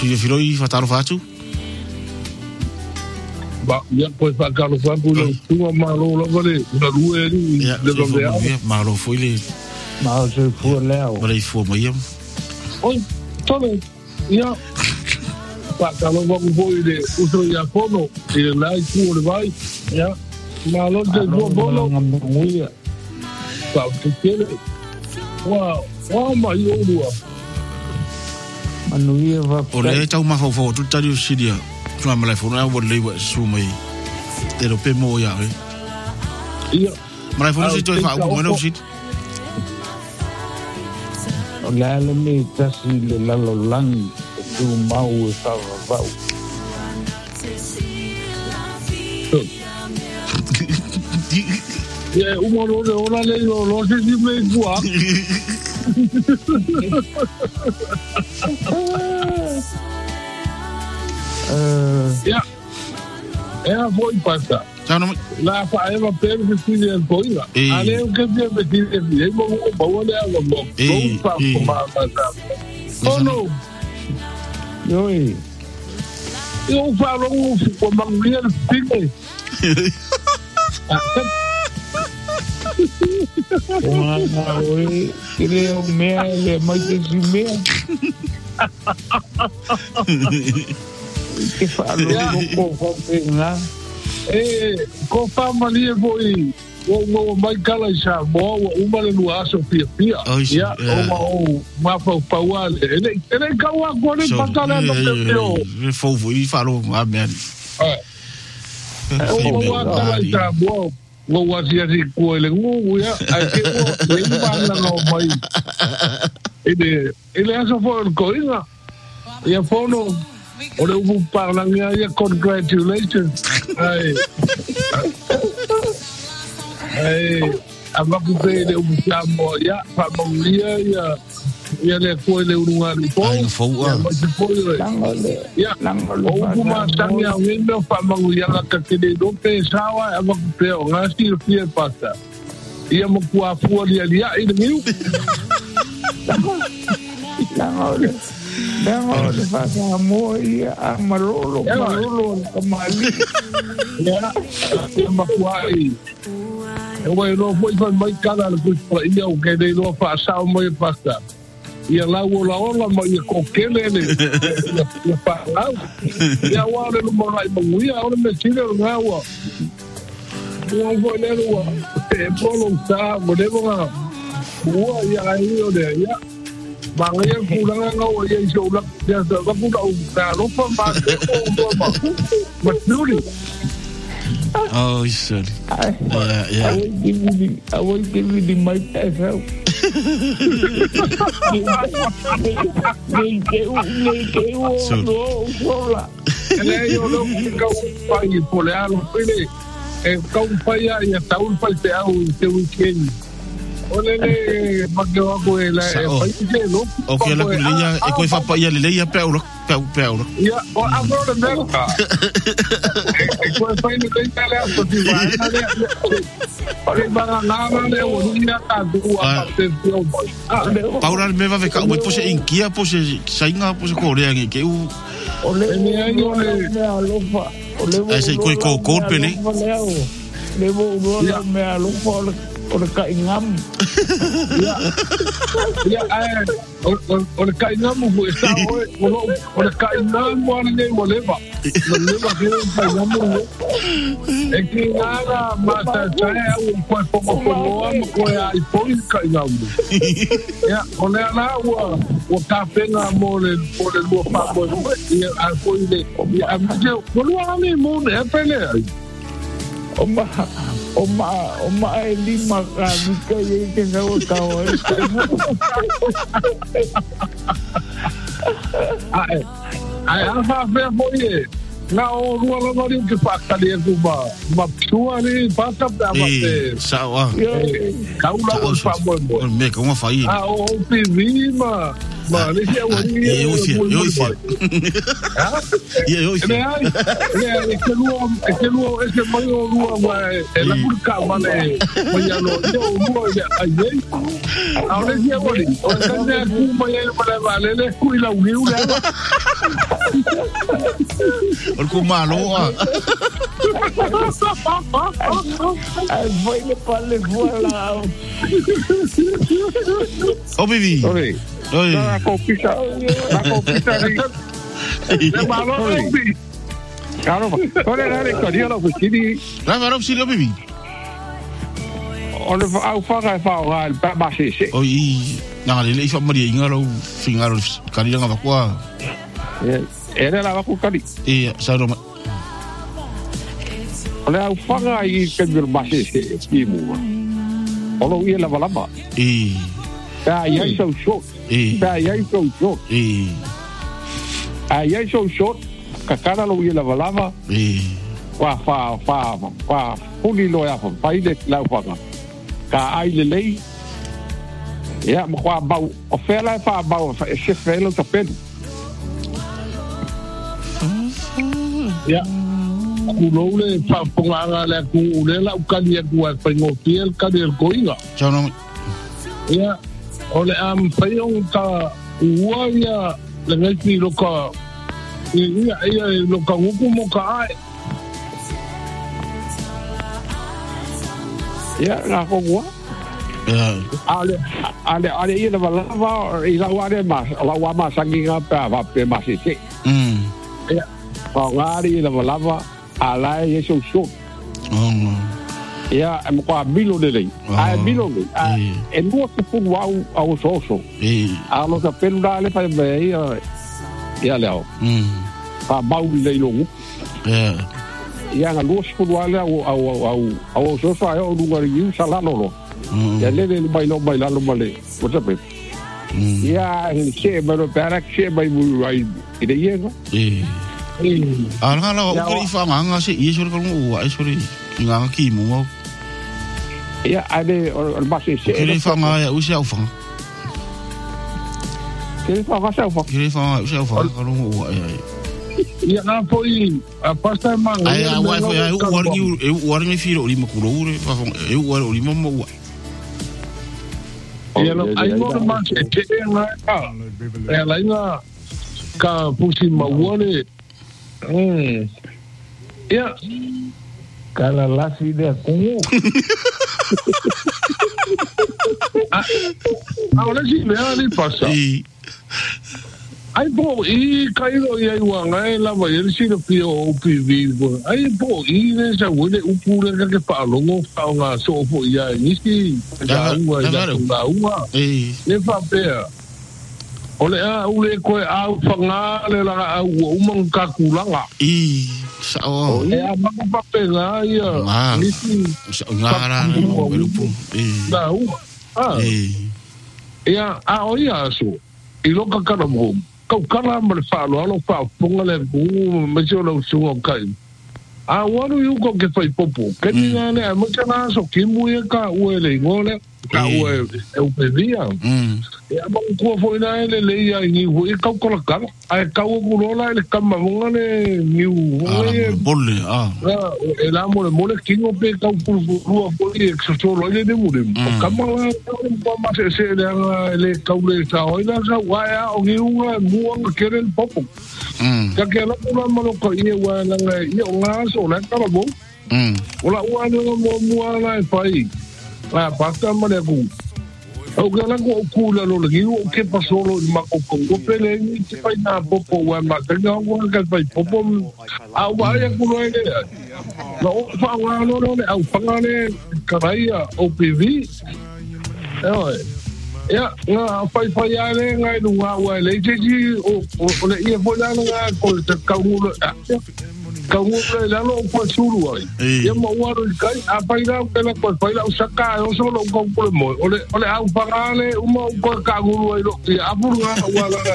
filoi fatalo fatu. Ba, ya pues fa Carlos Franco lo tuvo malo lo vale, una lue ni de donde ha. Malo foi le. Malo se fu leo. Ora foi mai. Oi, todo. Ya. Pa Carlos Franco foi de uso ya fono, e lá e fu vai. Ya. Malo de bolo. Pa que quiere. Wow, mai o Manuia va. Ora tau ma fo tu tari sidia. Tuma malai fo na wole wa sumai. Te lo pe mo ya. Ia. Malai fo si toi fa o mo sit. La le me tasi le lalo lang tu mau sa va. Ya, umoro de ora le lo se si me gua. Ya. Era foi passa. La fa eva per vestire il poina. Ale o che mi vestire di mo mo le alo mo. Non fa ma. Oh no. Oi. Eu falo com uma mulher filha. Oi, ele é o meu, ele é mais esse meu. Que falou com pegar. Com família foi o mais cala já boa, uma no aço pia. Ya, uma paual. Ele caiu agora para cala no teu. Foi falou a merda. O cala já boa. Wo wasia si ko le ngu ya ake wo le bana no mai ele aso for coina ya fono o le u parla ya congratulations ai abaku pe le u chamo ya pa molia ya le ko le urunga ni po ya o kuma tanya window pa molia ka kede do pe sawa abaku pe o ngasi fie pasta ia mo kua fu ali ai de miu Não, faz amor e amarolo kamali. Ya, makuai. Eu não vou fazer mais cara no curso ia o que ele não faz só mais pasta. Ia lá o la ola mas ia qualquer ele. Ia falar. Ia o ara no morai ia ora me tira no água. Eu vou ler o bolo tá, modelo boa ia aí o de ia. Bangaya kulang nga ya isolak ya sa kapuda pero pa ba but really oh sorry yeah I will give you the mic myself ele yo lo que pai por algo pele kau pai ya taul pai te au te weekend olele magwa ko ela pai te no o que la kulia e ko fa pa ya le ya peuro ya o abro de merca e ko pai no tem tela so ti vai ole bana nada le o dia ta dua atenção Paula me va ficar o pose inquia pose sainga pose corea que o ole me ole ai sei ko corpe ne le vou me alofa o kaingam ya o kaingam o está o kaingam o ne moleva no leva que o kaingam é que nada mata sai o corpo como ai foi kaingam ya o na o café na mole por el bofa e a foi de a o me mundo é pele Oma lima kami kaya kinakawa ai alfa fe foi na o rua lá no que passa ali uma pessoa ali passa da bate sawa kaula o favor me como fai o pivima Ma le sia wani. Eu sia. Eu sia. Ese mayo lua wa la burka vale. Maya no lua ya ai. Ahora sia wani. O tanya ku maya vale le ku ila uniu le. O ku malo. Ai foi le pale vola. O Vivi. Oi. Na copita ri. Le malo ri. Claro, ora la recoria lo fitini. La varo si lo Vivi. Ora au faga fa al pa basese. Oi, na le fa maria ingalo fingaro kali nga kwa. Era la ku kali. Sa ro. Ora au faga I ke basese kimu. Olo ia la balaba. Da ia so short. Da ia so short. Ia so short. Kakara lo ia la balaba. Fa puli lo ya fa ile la fa. Ka ai le lei. Ya mo kwa ba o fela fa ba o se fela to pen. Ya. Kulole fa ponga la ku le la ukani ku fa ngotiel ka del koinga. Chano. Ya. Ole am payong ka uaya le ngai lo ka ia lo ka uku mo ka ai. Ya na ko gua. Ale ia la lava ila wale mas la wa ma sanginga pa va pe masite. Ya. Pa ngari la lava ala yeso so. Ya am ko bilo de lei. Ai bilo. E mo se fu wa au so. Alo ka pelda le pa be ya leo. Pa bau le lo. Ya nga los fu wa le au so fa o lugar yu sala no. Ya le bailo male. What's up? Ya se pero para que vai vai ide yego. Ala o ko fa manga se i so ko mo ai so ri nga ki mo. Ya ade o base se. Ke fa nga ya u se au fa. Ke fa va se au fa. Ke fa u se au fa ko mo ai. Ya na foi a pasta manga. Ai a wa foi u war ni firo ri mo ko ro fa u war ri mo mo. Ya no ai mo ma se nga ka. Ya la nga ka pusi ma wole. Ya. Kala lasi de como. Ahora sí me ha pasado. Ai po I kairo ia wanga la vai si no pio OPV. Ai po I ne sa wole upura ke pa longo fa nga so po ia nisi da ua. Ne fa pe. Ole a ule ko a fanga le la u mang ka kulanga. Sa o. E a ma pa pe nga ia. Nisi ngara no grupo. Da ua. Ia a o ia so. I loka kana mo. Kau kala ma le fa lo fa ponga le ku me jo lo sungo kai. A waru yu ko ke fai popo. Ke ni ne a mo kana so ki mu e ka u le ngole ka u e pe dia. E a mo ko fo ina le ia ni u e ka ko la ka. A ka u ku lo la le ka ma mo ne ni u. Bolle E la mo le ki no pe ka ku ru ko e so lo le de mu de. Ka ma ma se le ka u le sa o ina sa wa ya o ni u mu ke le popo. Ka ke la mo ma ko i wa na i o nga so la ka bo. Ola wa no mo la pai. La pasta ma le ku. O ke la ko la lo le o ke paso lo ma ko pele ni ti pai na popo wa ma ka nga wa ka pai popo a wa ya ku lo ele. No fa wa no le au fa ne karaia OPV. Ya nga pai ya le nga no wa le ji o le ia fo la nga ko te ka ulo. Ka ulo la lo ko suru ai. Ya mo wa ro kai a pai la ke la ko pai la saka o so lo ko ko mo. Ole au pagale o mo ko ka ulo ai lo. Ya apu nga wa la.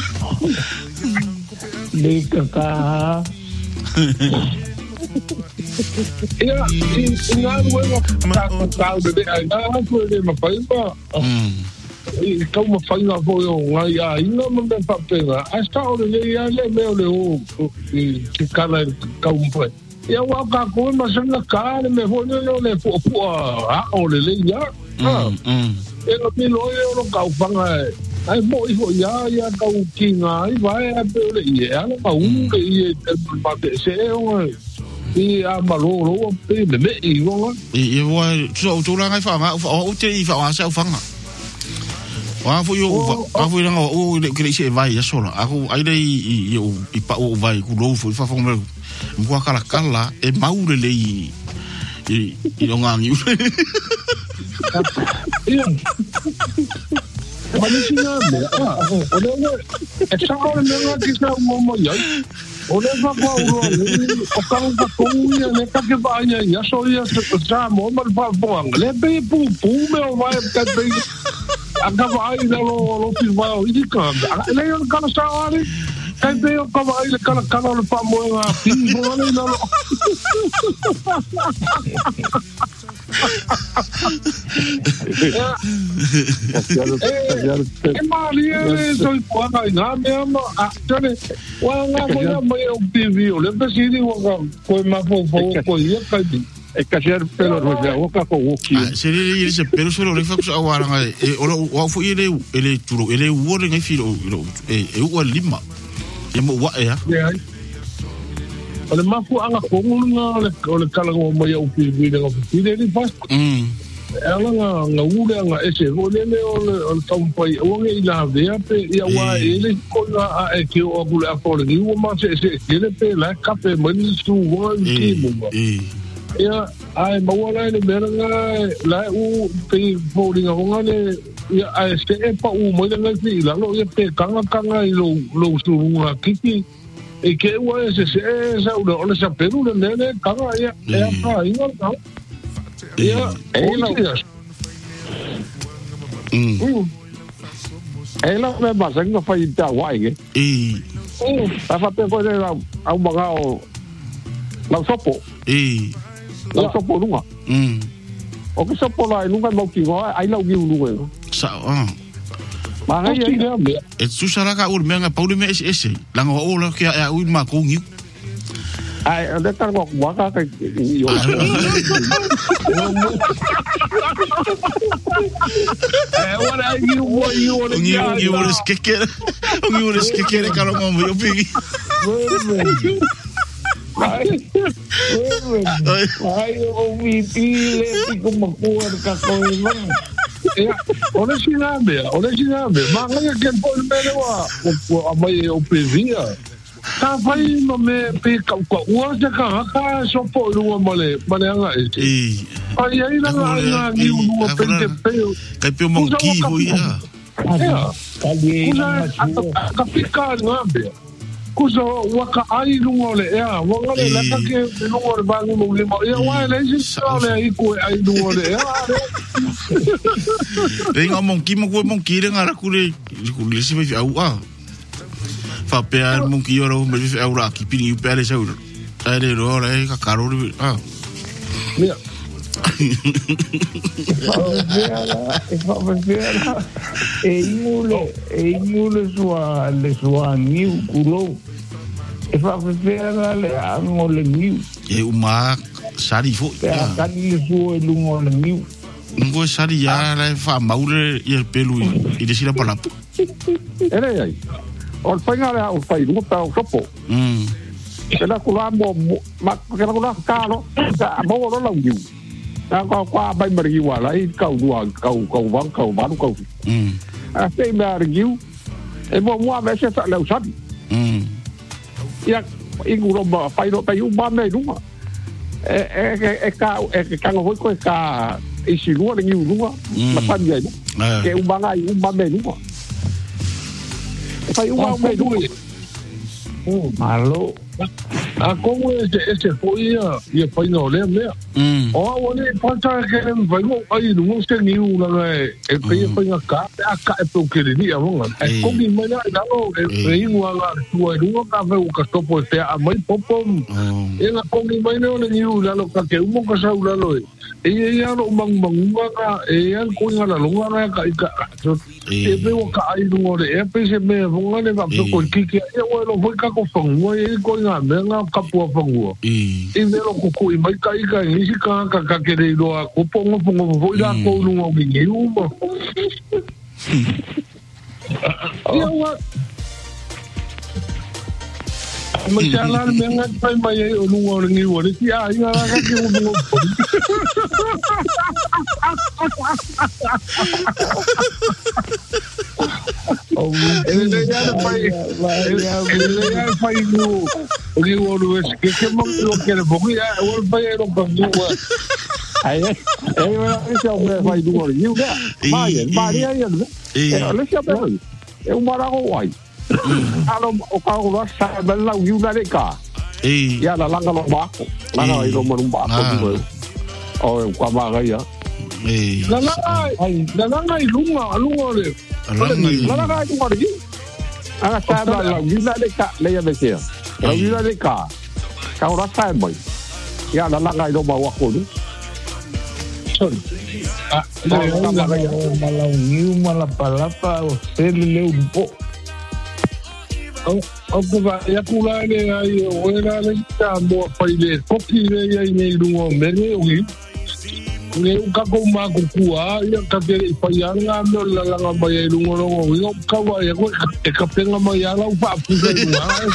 Ni ka Ia, ngā rua ngā tāu de ai, ngā rua de mawhai pa. I kau mawhai ngā fo yo, ngā ia inga ma me whapenga. A sta o le ia le meo le o, ki kana kau mwhai. Ia waka koe masanga kāre me hone le fua a o le ia. E no pilo e o kau whanga e. Ai mo i ho ia kau ki ngā i vai a pe o le ia. Ala ka unge i e pate se e o i a maloro pe me i o. I wa so o tura ngai whanga o te i whanga sa whanga. Wa fu yo wa fu nga o le kre se vai ya sola. Aku ai dei i pa o vai ku lo fu fa fa mo mo kala e maure le i o nga ngiu. Malisi nga me. Ole e sa o le nga ki sa mo ya. Ole va kwa o kang ka kuya ne ka ke ba ya so ya sa mo mal pa po le be pu me o vai ka be anga vai lo pi va o di ka le yo ka sa ari kai be o ka vai le ka lo pa mo nga pi mo le lo e mali e so po nga nga me ama a tane wa nga mo o TV o le pesiri wa ko ma fo ko ia kai e ka ser pelo no ya o ka ko ki se le se pelo solo le fa ku awara nga e o fu ile turo ele wo le ngai filo e o lima e mo wa ya ole mafu anga kongunga ole kala ngo mo ya upi de ngo pi de fast ela nga ule nga ese ole ole tampai o nge ila de pe ya wa ele kona a e ki o gule a fole ni o ma se ele pe la kape mani su wa ki mo ya ai mo wala ni meranga la u pe fole nga nga le ya a se e pa u mo nga si la lo ya pe kanga i lo su nga kiki e ke wa se sa o le sa peru le nene kanga ya e pa inga ka ya ela me masanga fa ita wa ge ta fa pe ko le au maga o la sopo la sopo lunga o ke sopo la lunga mo ki wa ai la gi lunga sa ma ga ya e tu sala ka ur menga pauli me ese la ngo o lo ke a u ma ko ngi ai de tar ko wa ka yo ora you skekere kalo mo yo pigi ai o mi pile ti como por ka ko man originalmente mas nga que pode me wa o mai o pevia ta vai no me pe ka o já ka só por uma mole nga ai nga ni no pente kai pe monki ho ia ka fica nga be kuso waka ai lungole ya wangale la ka ke lungole ba ni mo ya wa le sale ai ko ai lungole ya venga monki mo monki nga ku le si me au fa pe al monki ora me au ra ki pini pe ale sau ale ro ai ka karo mira e mule sua niu kulo e fa fefera le ango le niu e uma sari fo ya kani su e lungo le niu ngo sari ya le fa maure e pelu i de sira pala ere ai o fangale o fai no ta o sopo la kula mo ma ka kula kalo sa mo lo la niu ta qua bay mari wa lai cầu vắng cầu a sei ma riu e mo me se sa leu sat ya inguro ba fai do pa ba me lunga ka ngo ko ka e si lu le niu lunga ma pa ye ke ba me lunga fai me lunga malo A como esse foi ia foi no le me. O ole pata que vai mo ai no se ni una e foi na ca a ca e pro que ni avon. E como me na no e uma lá tua no ka ve o ka topo te a mai popom. E na como me no ni una lo ka que un ka sa una lo. E ia no mang ka e an ko nga la longa ka e ve o ka ai no le e pe se me vonga le va ko ki e o lo foi ka ko fongo e ko nga me nga ka pu fongo e me lo ko i mai ka ni si ka ke le lo ko pongo foi la ko no ngi uma e o mas já lá me nga pai mai o no ngi o le ti ai nga ka ki o ele já faz o que o Luiz que mo que ele foi o pai era o banco aí esse é o que faz do gol e o que Maria aí ele se abre é um maragoai o carro lá sai lá o Yuna de cá e ela lá no barco lá no barco o o camaga aí Nalanga ilunga le. Nalanga itu lagi. Ana sabe la vida de cá, leia de cá. La vida de cá. Kau rasa boy. Ya nalanga itu bawa aku. Son. Malau niu malapalapa o selele un po. Aku va ya kula le ai o era le ta mo paile. Koki le ya ni lungo mene o nge ka ko ma ku kua ya ka te pai anga no la mai lungo no ka wa ya ko e ka penga mai ala u pa pu